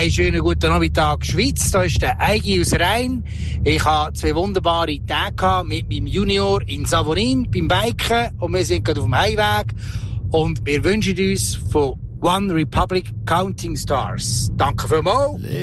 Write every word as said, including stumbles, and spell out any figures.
Einen schönen guten Nachmittag, Schweiz. Da ist der Eigi aus Rhein. Ich habe zwei wunderbare Tage mit meinem Junior in Savonin beim Biken und wir sind gerade auf dem Heimweg. Und wir wünschen uns von One Republic Counting Stars. Danke vielmals.